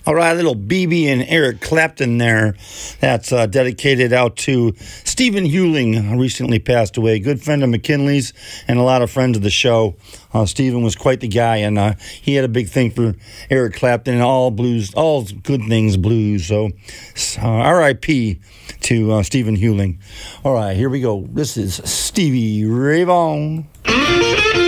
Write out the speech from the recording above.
All right, little BB and Eric Clapton there. That's dedicated out to Stephen Hewling, recently passed away. Good friend of McKinley's and a lot of friends of the show. Stephen was quite the guy, and he had a big thing for Eric Clapton and all blues, all good things blues. So R.I.P. to Stephen Hewling. All right, here we go. This is Stevie Ray Vaughan.